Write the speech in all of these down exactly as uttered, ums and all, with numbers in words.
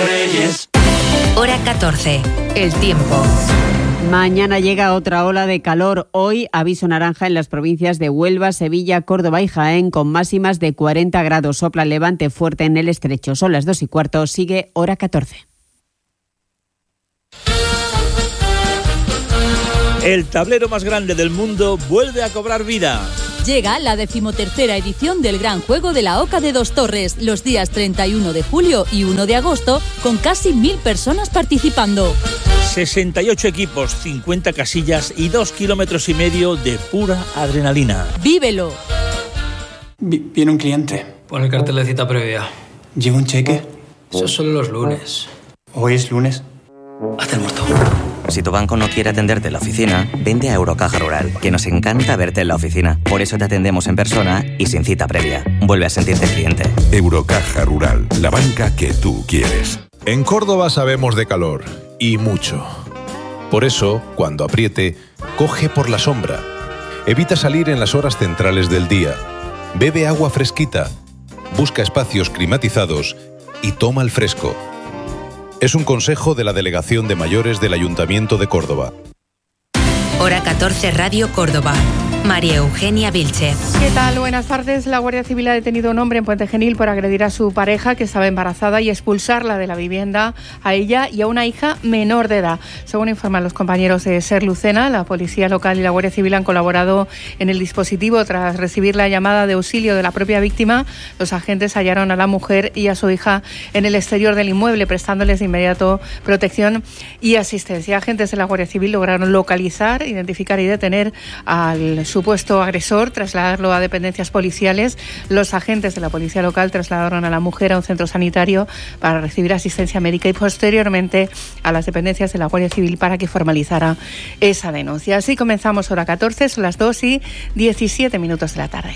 Reyes. Hora catorce. El tiempo. Mañana llega otra ola de calor. Hoy aviso naranja en las provincias de Huelva, Sevilla, Córdoba y Jaén con máximas de cuarenta grados. Sopla levante fuerte en el estrecho. Son las dos y cuarto. Sigue Hora catorce. El tablero más grande del mundo vuelve a cobrar vida. Llega la decimotercera edición del Gran Juego de la Oca de Dos Torres, los días treinta y uno de julio y uno de agosto, con casi mil personas participando. sesenta y ocho equipos, cincuenta casillas y dos kilómetros y medio de pura adrenalina. ¡Vívelo! Vi- viene un cliente. Pon el cartel de cita previa. ¿Lleva un cheque? Eso solo los lunes. Hoy es lunes. Haz el muerto. Si tu banco no quiere atenderte en la oficina, vente a Eurocaja Rural, que nos encanta verte en la oficina. Por eso te atendemos en persona y sin cita previa. Vuelve a sentirte cliente. Eurocaja Rural, la banca que tú quieres. En Córdoba sabemos de calor, y mucho. Por eso, cuando apriete, coge por la sombra. Evita salir en las horas centrales del día. Bebe agua fresquita. Busca espacios climatizados y toma el fresco. Es un consejo de la Delegación de Mayores del Ayuntamiento de Córdoba. Hora catorce Radio Córdoba. María Eugenia Vilchez. ¿Qué tal? Buenas tardes. La Guardia Civil ha detenido a un hombre en Puente Genil por agredir a su pareja, que estaba embarazada, y expulsarla de la vivienda, a ella y a una hija menor de edad. Según informan los compañeros de SER Lucena, la Policía Local y la Guardia Civil han colaborado en el dispositivo. Tras recibir la llamada de auxilio de la propia víctima, los agentes hallaron a la mujer y a su hija en el exterior del inmueble, prestándoles de inmediato protección y asistencia. Agentes de la Guardia Civil lograron localizar, identificar y detener al supuesto agresor, trasladarlo a dependencias policiales. Los agentes de la policía local trasladaron a la mujer a un centro sanitario para recibir asistencia médica y posteriormente a las dependencias de la Guardia Civil para que formalizara esa denuncia. Así comenzamos Hora catorce, son las dos y diecisiete minutos de la tarde.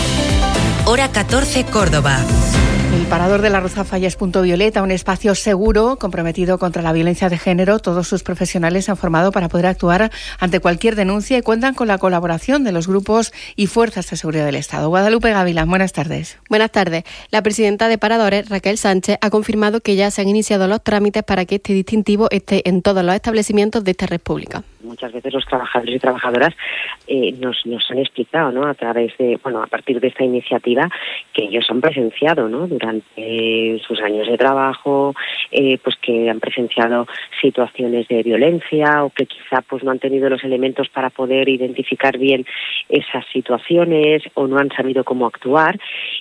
Hora catorce Córdoba. El Parador de la Ruzafalla es Punto Violeta, un espacio seguro comprometido contra la violencia de género. Todos sus profesionales se han formado para poder actuar ante cualquier denuncia y cuentan con la colaboración de los grupos y fuerzas de seguridad del Estado. Guadalupe Gavilán, buenas tardes. Buenas tardes. La presidenta de Paradores, Raquel Sánchez, ha confirmado que ya se han iniciado los trámites para que este distintivo esté en todos los establecimientos de esta república. Muchas veces los trabajadores y trabajadoras eh, nos, nos han explicado, ¿no?, a través de, bueno, a partir de esta iniciativa, que ellos han presenciado, ¿no?, durante sus años de trabajo, eh, pues que han presenciado situaciones de violencia o que quizá pues no han tenido los elementos para poder identificar bien esas situaciones o no han sabido cómo actuar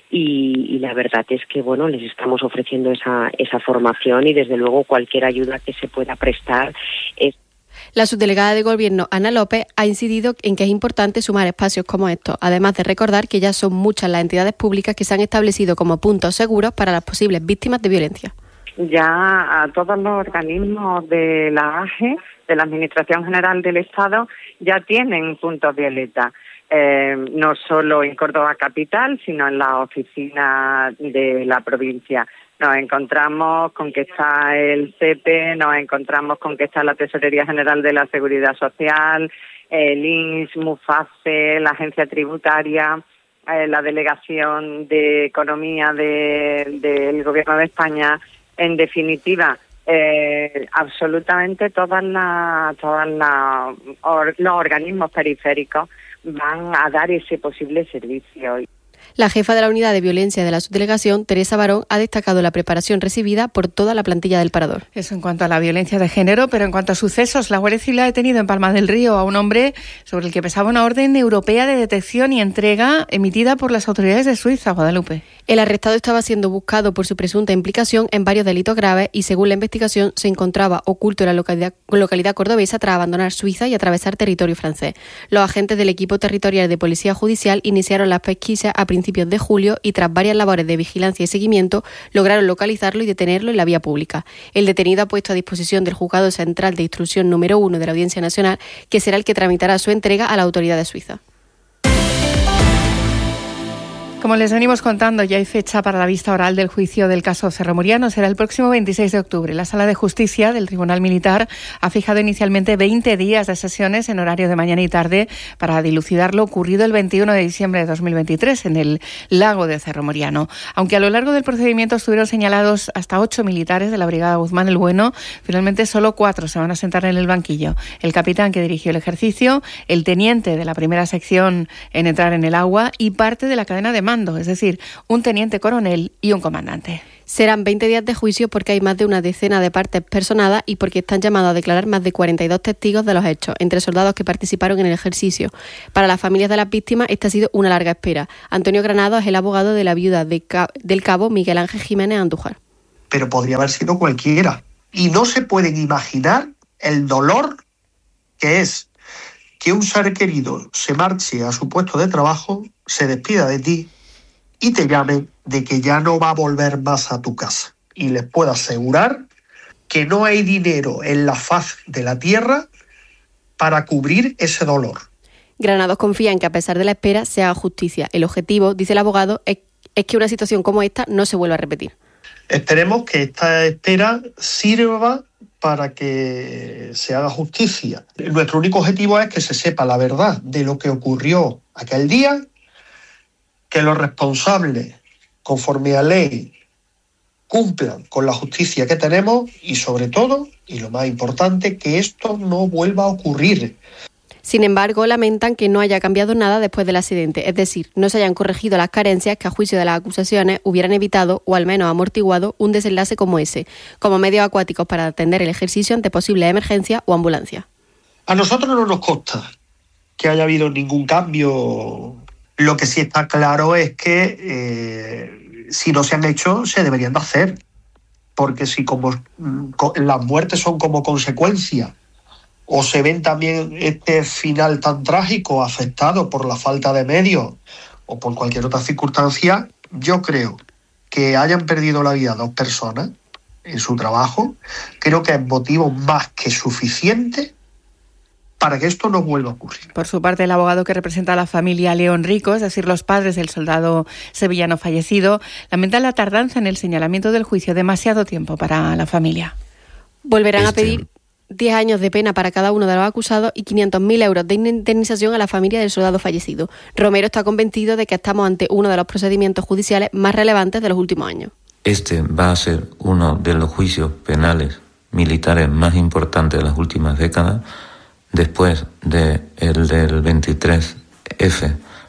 y, y la verdad es que, bueno, les estamos ofreciendo esa, esa formación y desde luego cualquier ayuda que se pueda prestar es. La subdelegada de Gobierno, Ana López, ha incidido en que es importante sumar espacios como estos, además de recordar que ya son muchas las entidades públicas que se han establecido como puntos seguros para las posibles víctimas de violencia. Ya a todos los organismos de la A G E, de la Administración General del Estado, ya tienen puntos violeta. Eh, no solo en Córdoba capital, sino en las oficinas de la provincia. Nos encontramos con que está el C E P E, nos encontramos con que está la Tesorería General de la Seguridad Social, el I N S, MUFACE, la Agencia Tributaria, eh, la Delegación de Economía de, del Gobierno de España. En definitiva, eh, absolutamente todas las, todas las or, los organismos periféricos van a dar ese posible servicio. La jefa de la Unidad de Violencia de la Subdelegación, Teresa Barón, ha destacado la preparación recibida por toda la plantilla del Parador. Eso en cuanto a la violencia de género, pero en cuanto a sucesos, la Guardia Civil ha detenido en Palma del Río a un hombre sobre el que pesaba una orden europea de detección y entrega emitida por las autoridades de Suiza, Guadalupe. El arrestado estaba siendo buscado por su presunta implicación en varios delitos graves y, según la investigación, se encontraba oculto en la localidad, localidad cordobesa tras abandonar Suiza y atravesar territorio francés. Los agentes del equipo territorial de Policía Judicial iniciaron las pesquisas a principios de julio y, tras varias labores de vigilancia y seguimiento, lograron localizarlo y detenerlo en la vía pública. El detenido ha puesto a disposición del Juzgado Central de Instrucción número uno de la Audiencia Nacional, que será el que tramitará su entrega a la autoridad de Suiza. Como les venimos contando, ya hay fecha para la vista oral del juicio del caso Cerro Muriano. Será el próximo veintiséis de octubre. La Sala de Justicia del Tribunal Militar ha fijado inicialmente veinte días de sesiones en horario de mañana y tarde para dilucidar lo ocurrido el veintiuno de diciembre de dos mil veintitrés en el lago de Cerro Muriano. Aunque a lo largo del procedimiento estuvieron señalados hasta ocho militares de la Brigada Guzmán el Bueno, finalmente solo cuatro se van a sentar en el banquillo. El capitán que dirigió el ejercicio, el teniente de la primera sección en entrar en el agua y parte de la cadena de mando. Es decir, un teniente coronel y un comandante. Serán veinte días de juicio porque hay más de una decena de partes personadas y porque están llamados a declarar más de cuarenta y dos testigos de los hechos, entre soldados que participaron en el ejercicio. Para las familias de las víctimas, esta ha sido una larga espera. Antonio Granado es el abogado de la viuda de Cabo, del cabo Miguel Ángel Jiménez Andújar. Pero podría haber sido cualquiera. Y no se pueden imaginar el dolor que es que un ser querido se marche a su puesto de trabajo, se despida de ti y te llamen de que ya no va a volver más a tu casa. Y les puedo asegurar que no hay dinero en la faz de la tierra para cubrir ese dolor. Granados confía en que a pesar de la espera se haga justicia. El objetivo, dice el abogado, es, es que una situación como esta no se vuelva a repetir. Esperemos que esta espera sirva para que se haga justicia. Nuestro único objetivo es que se sepa la verdad de lo que ocurrió aquel día, que los responsables, conforme a ley, cumplan con la justicia que tenemos y, sobre todo, y lo más importante, que esto no vuelva a ocurrir. Sin embargo, lamentan que no haya cambiado nada después del accidente, es decir, no se hayan corregido las carencias que a juicio de las acusaciones hubieran evitado o al menos amortiguado un desenlace como ese, como medios acuáticos para atender el ejercicio ante posibles emergencias o ambulancias. A nosotros no nos consta que haya habido ningún cambio. Lo que sí está claro es que eh, si no se han hecho, se deberían de hacer. Porque si como las muertes son como consecuencia, o se ven también este final tan trágico afectado por la falta de medios o por cualquier otra circunstancia, yo creo que hayan perdido la vida dos personas en su trabajo, creo que es motivo más que suficiente para que esto no vuelva a ocurrir. Por su parte, el abogado que representa a la familia León Rico, es decir, los padres del soldado sevillano fallecido, lamenta la tardanza en el señalamiento del juicio, demasiado tiempo para la familia. Volverán este... a pedir diez años de pena para cada uno de los acusados y quinientos mil euros de indemnización a la familia del soldado fallecido. Romero está convencido de que estamos ante uno de los procedimientos judiciales más relevantes de los últimos años. Este va a ser uno de los juicios penales militares más importantes de las últimas décadas, después de el del veintitrés F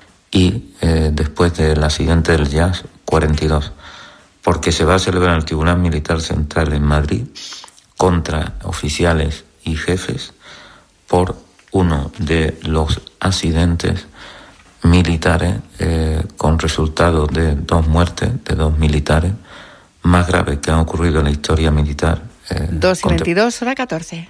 y eh, después de la siguiente del Jazz cuarenta y dos, porque se va a celebrar en el Tribunal Militar Central en Madrid contra oficiales y jefes por uno de los accidentes militares eh, con resultado de dos muertes de dos militares más graves que han ocurrido en la historia militar. Eh, dos y veintidós, hora catorce.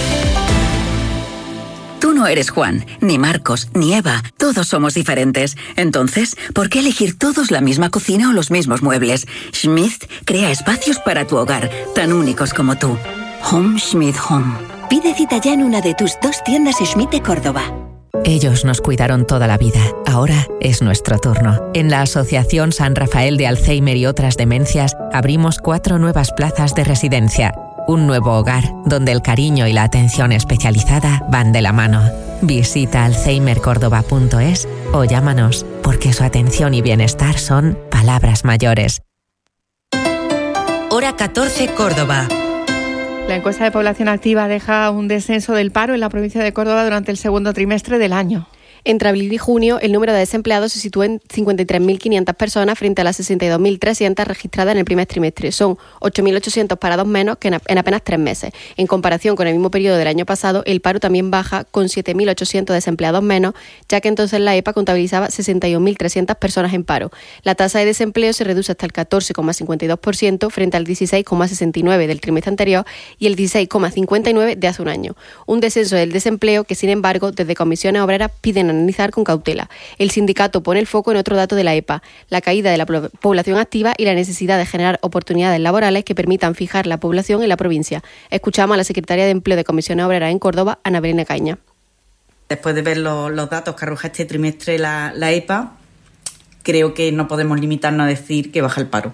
Tú no eres Juan, ni Marcos, ni Eva. Todos somos diferentes. Entonces, ¿por qué elegir todos la misma cocina o los mismos muebles? Schmidt crea espacios para tu hogar, tan únicos como tú. Home Schmidt Home. Pide cita ya en una de tus dos tiendas Schmidt de Córdoba. Ellos nos cuidaron toda la vida. Ahora es nuestro turno. En la Asociación San Rafael de Alzheimer y otras demencias abrimos cuatro nuevas plazas de residencia. Un nuevo hogar donde el cariño y la atención especializada van de la mano. Visita alzheimer córdoba punto es o llámanos, porque su atención y bienestar son palabras mayores. Hora catorce, Córdoba. La encuesta de población activa deja un descenso del paro en la provincia de Córdoba durante el segundo trimestre del año. Entre abril y junio, el número de desempleados se sitúa en cincuenta y tres mil quinientas personas frente a las sesenta y dos mil trescientas registradas en el primer trimestre. Son ocho mil ochocientos parados menos que en apenas tres meses. En comparación con el mismo periodo del año pasado, el paro también baja con siete mil ochocientos desempleados menos, ya que entonces la E P A contabilizaba sesenta y un mil trescientas personas en paro. La tasa de desempleo se reduce hasta el catorce coma cincuenta y dos por ciento frente al dieciséis coma sesenta y nueve por ciento del trimestre anterior y el dieciséis coma cincuenta y nueve por ciento de hace un año. Un descenso del desempleo que, sin embargo, desde comisiones obreras piden analizar con cautela. El sindicato pone el foco en otro dato de la E P A, la caída de la población activa y la necesidad de generar oportunidades laborales que permitan fijar la población en la provincia. Escuchamos a la secretaria de Empleo de Comisiones Obreras en Córdoba, Ana Belén Caña. Después de ver los, los datos que arroja este trimestre la, la E P A, creo que no podemos limitarnos a decir que baja el paro,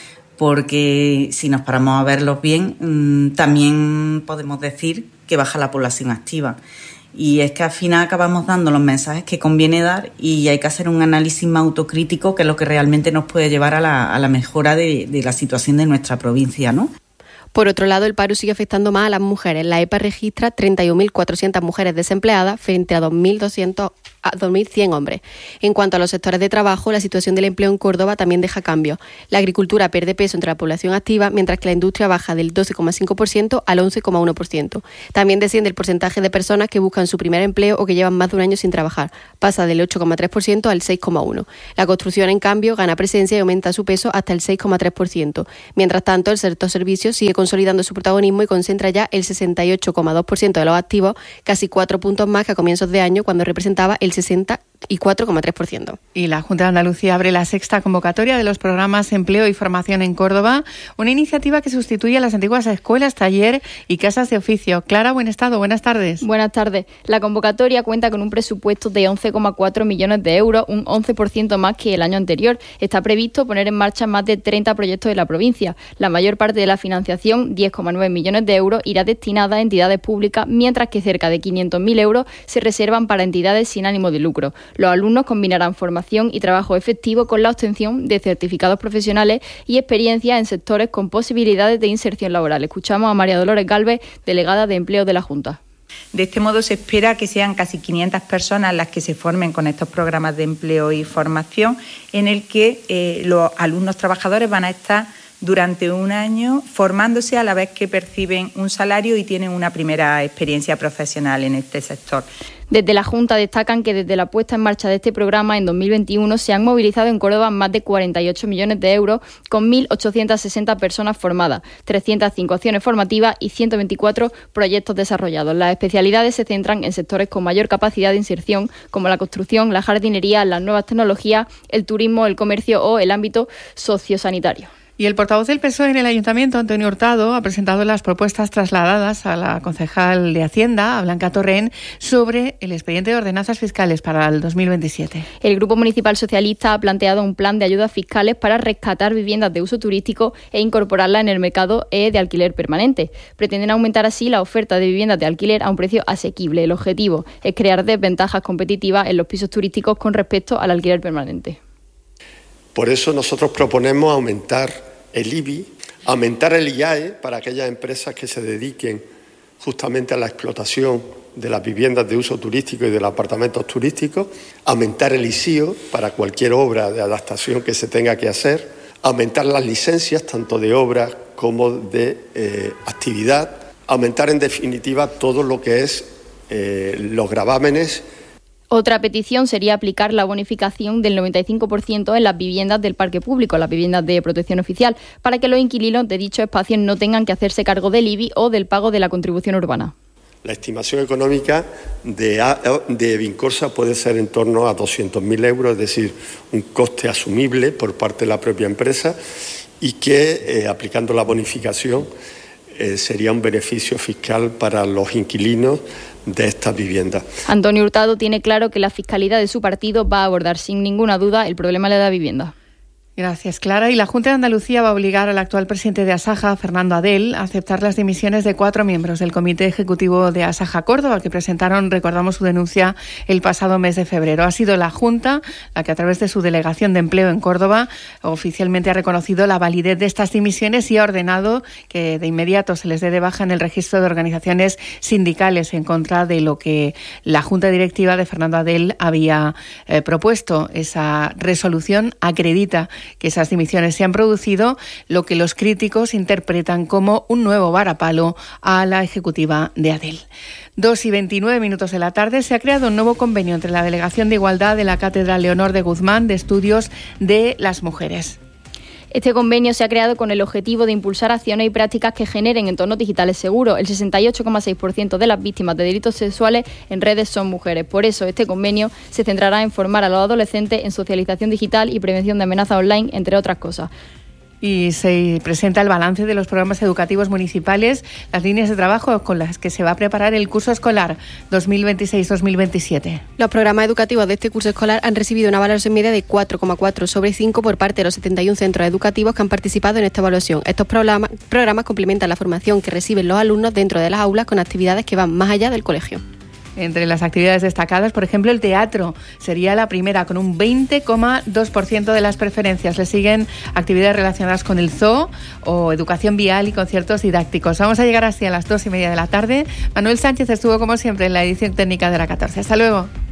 porque si nos paramos a verlos bien, también podemos decir que baja la población activa. Y es que al final acabamos dando los mensajes que conviene dar y hay que hacer un análisis más autocrítico, que es lo que realmente nos puede llevar a la, a la mejora de, de la situación de nuestra provincia, ¿no? Por otro lado, el paro sigue afectando más a las mujeres. La E P A registra treinta y un mil cuatrocientas mujeres desempleadas frente a dos mil doscientos a dos mil cien hombres. En cuanto a los sectores de trabajo, la situación del empleo en Córdoba también deja cambios. La agricultura pierde peso entre la población activa, mientras que la industria baja del doce coma cinco por ciento al once coma uno por ciento. También desciende el porcentaje de personas que buscan su primer empleo o que llevan más de un año sin trabajar. Pasa del ocho coma tres por ciento al seis coma uno por ciento. La construcción, en cambio, gana presencia y aumenta su peso hasta el seis coma tres por ciento. Mientras tanto, el sector servicios sigue consolidando su protagonismo y concentra ya el sesenta y ocho coma dos por ciento de los activos, casi cuatro puntos más que a comienzos de año, cuando representaba el sesenta y cuatro coma tres por ciento. Y la Junta de Andalucía abre la sexta convocatoria de los programas Empleo y Formación en Córdoba, una iniciativa que sustituye a las antiguas escuelas, taller y casas de oficio. Clara, buen estado, buenas tardes. Buenas tardes. La convocatoria cuenta con un presupuesto de once coma cuatro millones de euros, un once por ciento más que el año anterior. Está previsto poner en marcha más de treinta proyectos de la provincia. La mayor parte de la financiación, diez coma nueve millones de euros, irá destinada a entidades públicas, mientras que cerca de quinientos mil euros se reservan para entidades sin ánimo de lucro. Los alumnos combinarán formación y trabajo efectivo con la obtención de certificados profesionales y experiencia en sectores con posibilidades de inserción laboral. Escuchamos a María Dolores Gálvez, delegada de Empleo de la Junta. De este modo se espera que sean casi quinientas personas las que se formen con estos programas de empleo y formación, en el que eh, los alumnos trabajadores van a estar durante un año formándose a la vez que perciben un salario y tienen una primera experiencia profesional en este sector. Desde la Junta destacan que desde la puesta en marcha de este programa en dos mil veintiuno se han movilizado en Córdoba más de cuarenta y ocho millones de euros con mil ochocientas sesenta personas formadas, trescientas cinco acciones formativas y ciento veinticuatro proyectos desarrollados. Las especialidades se centran en sectores con mayor capacidad de inserción, como la construcción, la jardinería, las nuevas tecnologías, el turismo, el comercio o el ámbito sociosanitario. Y el portavoz del P S O E en el Ayuntamiento, Antonio Hurtado, ha presentado las propuestas trasladadas a la concejal de Hacienda, a Blanca Torrent, sobre el expediente de ordenanzas fiscales para el dos mil veintisiete. El Grupo Municipal Socialista ha planteado un plan de ayudas fiscales para rescatar viviendas de uso turístico e incorporarlas en el mercado de alquiler permanente. Pretenden aumentar así la oferta de viviendas de alquiler a un precio asequible. El objetivo es crear desventajas competitivas en los pisos turísticos con respecto al alquiler permanente. Por eso nosotros proponemos aumentar el I B I, aumentar el I A E para aquellas empresas que se dediquen justamente a la explotación de las viviendas de uso turístico y de los apartamentos turísticos, aumentar el I C I O para cualquier obra de adaptación que se tenga que hacer, aumentar las licencias tanto de obras como de eh, actividad, aumentar en definitiva todo lo que es eh, los gravámenes. Otra petición sería aplicar la bonificación del noventa y cinco por ciento en las viviendas del parque público, las viviendas de protección oficial, para que los inquilinos de dichos espacios no tengan que hacerse cargo del I B I o del pago de la contribución urbana. La estimación económica de, de Vincorsa puede ser en torno a doscientos mil euros, es decir, un coste asumible por parte de la propia empresa y que, eh, aplicando la bonificación, eh, sería un beneficio fiscal para los inquilinos de estas viviendas. Antonio Hurtado tiene claro que la fiscalidad de su partido va a abordar sin ninguna duda el problema de la vivienda. Gracias, Clara. Y la Junta de Andalucía va a obligar al actual presidente de Asaja, Fernando Adel, a aceptar las dimisiones de cuatro miembros del Comité Ejecutivo de Asaja Córdoba, que presentaron, recordamos, su denuncia el pasado mes de febrero. Ha sido la Junta la que, a través de su Delegación de Empleo en Córdoba, oficialmente ha reconocido la validez de estas dimisiones y ha ordenado que de inmediato se les dé de baja en el registro de organizaciones sindicales, en contra de lo que la Junta Directiva de Fernando Adel había eh, propuesto. Esa resolución acredita que esas dimisiones se han producido, lo que los críticos interpretan como un nuevo varapalo a la ejecutiva de Adel. Dos y veintinueve minutos de la tarde se ha creado un nuevo convenio entre la Delegación de Igualdad de la Cátedra Leonor de Guzmán de Estudios de las Mujeres. Este convenio se ha creado con el objetivo de impulsar acciones y prácticas que generen entornos digitales seguros. El sesenta y ocho coma seis por ciento de las víctimas de delitos sexuales en redes son mujeres. Por eso, este convenio se centrará en formar a los adolescentes en socialización digital y prevención de amenazas online, entre otras cosas. Y se presenta el balance de los programas educativos municipales, las líneas de trabajo con las que se va a preparar el curso escolar dos mil veintiséis dos mil veintisiete. Los programas educativos de este curso escolar han recibido una valoración media de cuatro coma cuatro sobre cinco por parte de los setenta y uno centros educativos que han participado en esta evaluación. Estos programas, programas complementan la formación que reciben los alumnos dentro de las aulas con actividades que van más allá del colegio. Entre las actividades destacadas, por ejemplo, el teatro sería la primera, con un veinte coma dos por ciento de las preferencias. Le siguen actividades relacionadas con el zoo o educación vial y conciertos didácticos. Vamos a llegar así a las dos y media de la tarde. Manuel Sánchez estuvo, como siempre, en la edición técnica de la catorce. Hasta luego.